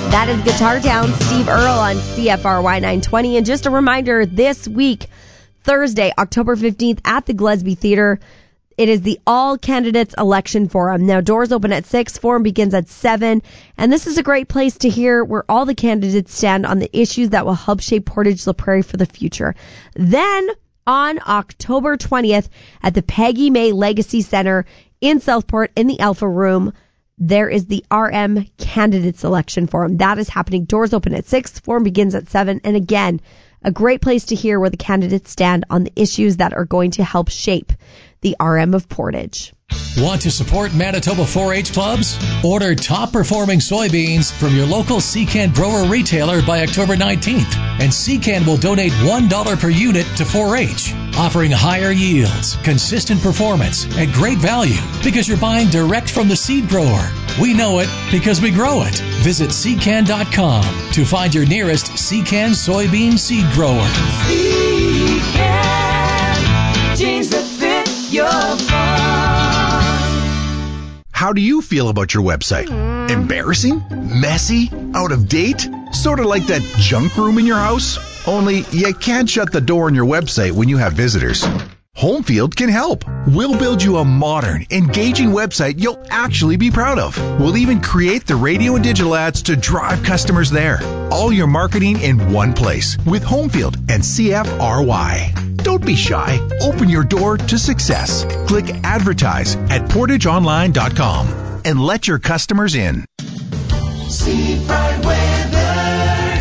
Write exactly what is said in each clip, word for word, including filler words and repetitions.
That is Guitar Town, Steve Earle on C F R Y nine twenty. And just a reminder, this week, Thursday, October fifteenth, at the Gillespie Theater, it is the All Candidates Election Forum. Now, doors open at six, forum begins at seven, and this is a great place to hear where all the candidates stand on the issues that will help shape Portage La Prairie for the future. Then, on October twentieth, at the Peggy May Legacy Center in Southport, in the Alpha Room, there is the R M Candidate Selection Forum. That is happening. Doors open at six, forum begins at seven, and again, a great place to hear where the candidates stand on the issues that are going to help shape the R M of Portage. Want to support Manitoba four H clubs? Order top-performing soybeans from your local C C A N grower retailer by October nineteenth, and C C A N will donate one dollar per unit to four H, offering higher yields, consistent performance, and great value because you're buying direct from the seed grower. We know it because we grow it. Visit C C A N dot com to find your nearest C C A N soybean seed grower. C C A N, jeans that fit your farm. How do you feel about your website? Embarrassing? Messy? Out of date? Sort of like that junk room in your house? Only you can't shut the door on your website when you have visitors. Homefield can help. We'll build you a modern, engaging website you'll actually be proud of. We'll even create the radio and digital ads to drive customers there. All your marketing in one place with Homefield and C F R Y. Don't be shy. Open your door to success. Click advertise at portage online dot com and let your customers in. Seafront weather.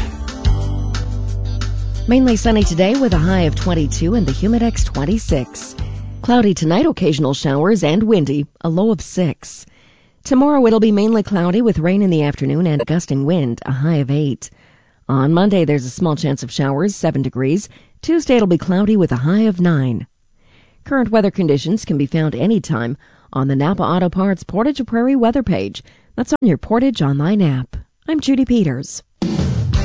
Mainly sunny today with a high of twenty-two and the Humidex twenty-six. Cloudy tonight, occasional showers and windy, a low of six. Tomorrow it'll be mainly cloudy with rain in the afternoon and gusting wind, a high of eight. On Monday there's a small chance of showers, seven degrees. Tuesday it'll be cloudy with a high of nine. Current weather conditions can be found anytime on the Napa Auto Parts Portage La Prairie weather page. That's on your Portage Online app. I'm Judy Peters.